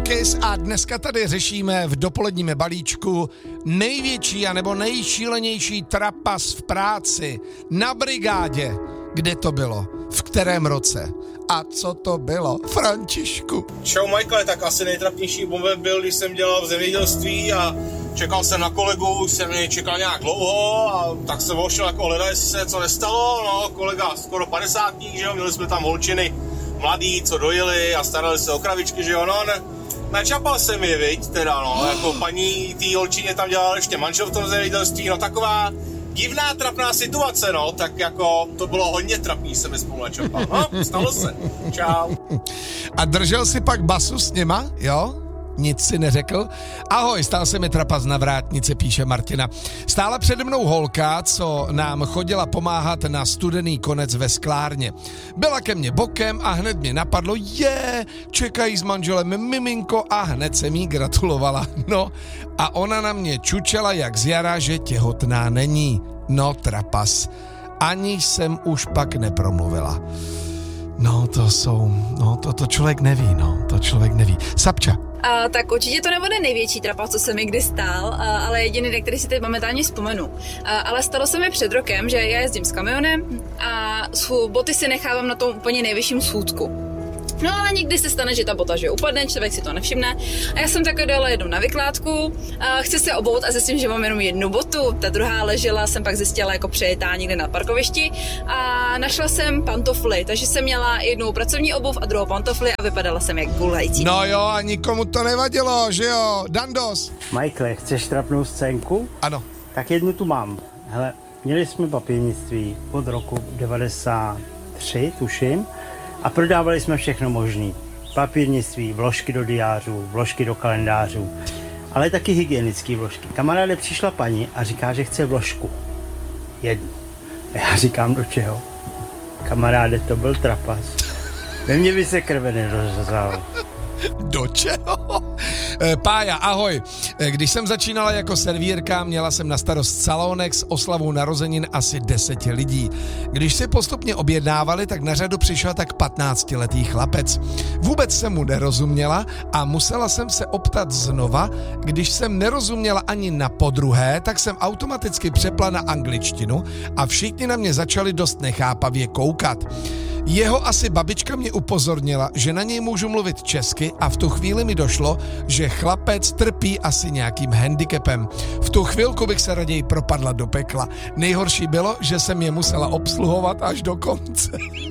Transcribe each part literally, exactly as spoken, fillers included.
Kiss a dneska tady řešíme v dopoledním balíčku největší anebo nejšílenější trapas v práci na brigádě. Kde to bylo? V kterém roce? A co to bylo? Františku. Čau Michael, tak asi nejtrapnější moment byl, když jsem dělal v zemědělství a čekal jsem na kolegu, už jsem mě čekal nějak dlouho a tak jsem vošel jako hledat, jestli se něco nestalo. No, kolega skoro padesátník, že jo, měli jsme tam holčiny mladý, co dojeli a starali se o kravičky, že jo, no, ne, načapal jsem je, viď, teda, no, jako paní tý holčině tam dělala ještě manžel v tom zemědělství, no, taková divná, trapná situace, no, tak jako to bylo hodně trapný, se mi spolu načapal, no, stalo se, čau. A držel si pak basu s něma, jo? Nic si neřekl. Ahoj, stal se mi trapas na vrátnici, píše Martina. Stála přede mnou holka, co nám chodila pomáhat na studený konec ve sklárně. Byla ke mně bokem a hned mě napadlo, je, čekají s manželem miminko a hned jsem jí gratulovala. No a ona na mě čučela jak z jara, že těhotná není. No trapas. Ani jsem už pak nepromluvila. No to jsou, no to, to člověk neví, no, to člověk neví. Sapča. A, tak určitě to nebude největší trapas, co se mi kdy stál, a, ale jediný, na který si teď momentálně vzpomenu. A, ale stalo se mi před rokem, že já jezdím s kamionem a boty si nechávám na tom úplně nejvyšším schůdku. No ale někdy se stane, že ta bota že upadne, člověk si to nevšimne. A já jsem takhle dala jednou na vykládku, a chci se obout a zjistím, že mám jenom jednu botu. Ta druhá ležela, jsem pak zjistila jako přejetá někde na parkovišti a našla jsem pantofly, takže jsem měla jednou pracovní obuv a druhou pantofly a vypadala jsem jak gulající. No jo, a nikomu to nevadilo, že jo? Dandos. Michael, chceš trapnou scénku? Ano. Tak jednu tu mám. Hele, měli jsme papírnictví od roku devadesát tři, tuším. A prodávali jsme všechno možný. Papírnictví, vložky do diářů, vložky do kalendářů, ale taky hygienické vložky. Kamaráde přišla paní a říká, že chce vložku. Jednu. A já říkám, do čeho? Kamaráde, to byl trapas. Ve mně by se krve nerozřezal. Do čeho? Pája, ahoj. Když jsem začínala jako servírka, měla jsem na starost salonek s oslavou narozenin asi deseti lidí. Když si postupně objednávali, tak na řadu přišel tak patnáctiletý chlapec. Vůbec jsem mu nerozuměla a musela jsem se optat znova. Když jsem nerozuměla ani na podruhé, tak jsem automaticky přepla na angličtinu a všichni na mě začali dost nechápavě koukat. Jeho asi babička mě upozornila, že na něj můžu mluvit česky a v tu chvíli mi došlo, že chlapec trpí asi nějakým handicapem. V tu chvilku bych se raději propadla do pekla. Nejhorší bylo, že jsem je musela obsluhovat až do konce.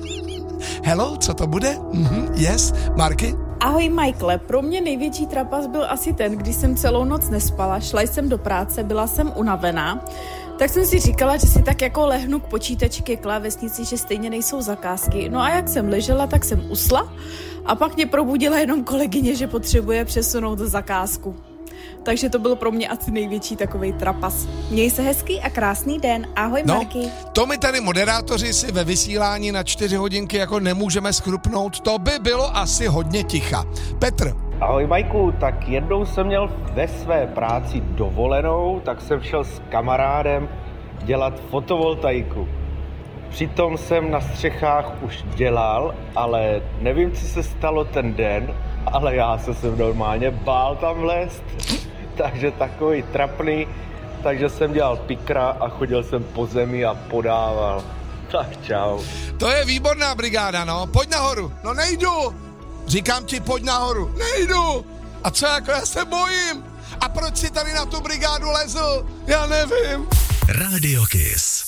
Hello, co to bude? Mhm, yes, Marky? Ahoj Michael, pro mě největší trapas byl asi ten, když jsem celou noc nespala, šla jsem do práce, byla jsem unavená, tak jsem si říkala, že si tak jako lehnu k počítači ke klávesnici, že stejně nejsou zakázky. No a jak jsem ležela, tak jsem usla a pak mě probudila jenom kolegyně, že potřebuje přesunout zakázku. Takže to byl pro mě asi největší takovej trapas. Měj se hezký a krásný den. Ahoj no, Marky. To my tady moderátoři si ve vysílání na čtyři hodinky jako nemůžeme schrupnout. To by bylo asi hodně ticha. Petr. Ahoj Majku, tak jednou jsem měl ve své práci dovolenou, tak jsem šel s kamarádem dělat fotovoltaiku. Přitom jsem na střechách už dělal, ale nevím, co se stalo ten den, ale já se jsem normálně bál tam vlézt. Takže takový trapný, takže jsem dělal pikra a chodil jsem po zemi a podával. Tak čau. To je výborná brigáda, no. Pojď nahoru. No nejdu. Říkám ti, pojď nahoru. Nejdu. A co jako, já se bojím. A proč si tady na tu brigádu lezl? Já nevím. Radio Kiss.